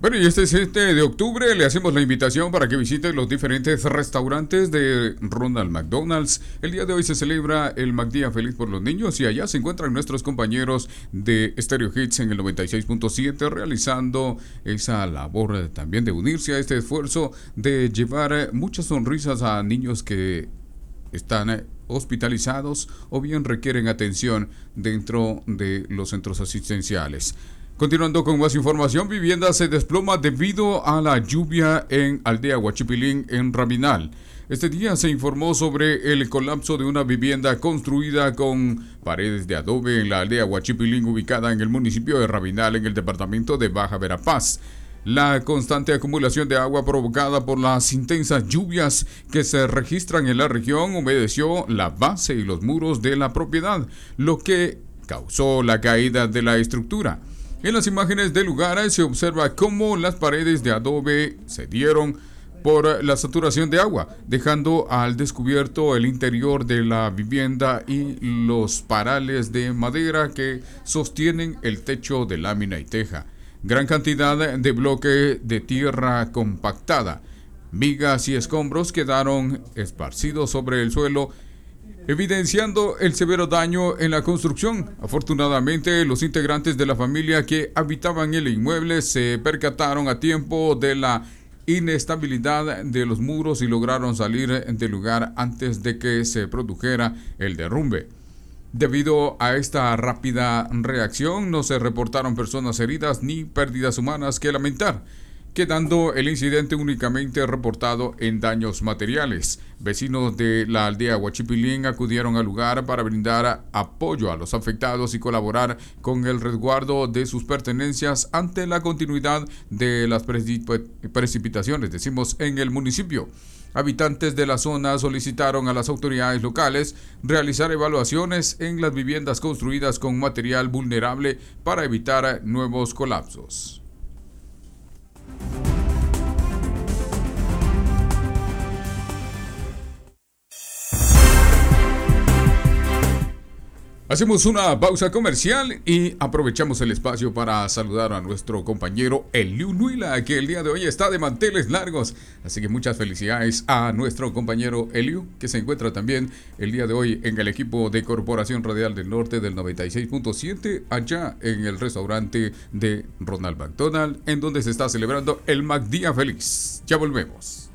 Bueno, y este 7 de octubre le hacemos la invitación para que visite los diferentes restaurantes de Ronald McDonald's. El día de hoy se celebra el McDía Feliz por los Niños y allá se encuentran nuestros compañeros de Stereo Hits en el 96.7 realizando esa labor también de unirse a este esfuerzo de llevar muchas sonrisas a niños que están hospitalizados o bien requieren atención dentro de los centros asistenciales. Continuando con más información, vivienda se desploma debido a la lluvia en Aldea Huachipilín en Rabinal. Este día se informó sobre el colapso de una vivienda construida con paredes de adobe en la aldea Huachipilín ubicada en el municipio de Rabinal en el departamento de Baja Verapaz. La constante acumulación de agua provocada por las intensas lluvias que se registran en la región humedeció la base y los muros de la propiedad, lo que causó la caída de la estructura. En las imágenes del lugar se observa cómo las paredes de adobe cedieron por la saturación de agua, dejando al descubierto el interior de la vivienda y los parales de madera que sostienen el techo de lámina y teja. Gran cantidad de bloque de tierra compactada, vigas y escombros quedaron esparcidos sobre el suelo, evidenciando el severo daño en la construcción. Afortunadamente, los integrantes de la familia que habitaban el inmueble se percataron a tiempo de la inestabilidad de los muros y lograron salir del lugar antes de que se produjera el derrumbe. Debido a esta rápida reacción, no se reportaron personas heridas ni pérdidas humanas que lamentar, quedando el incidente únicamente reportado en daños materiales. Vecinos de la aldea Huachipilín acudieron al lugar para brindar apoyo a los afectados y colaborar con el resguardo de sus pertenencias ante la continuidad de las precipitaciones, en el municipio. Habitantes de la zona solicitaron a las autoridades locales realizar evaluaciones en las viviendas construidas con material vulnerable para evitar nuevos colapsos. Hacemos una pausa comercial y aprovechamos el espacio para saludar a nuestro compañero Eliu Nuila, que el día de hoy está de manteles largos. Así que muchas felicidades a nuestro compañero Eliu, que se encuentra también el día de hoy en el equipo de Corporación Radial del Norte del 96.7, allá en el restaurante de Ronald McDonald, en donde se está celebrando el McDía Feliz. Ya volvemos.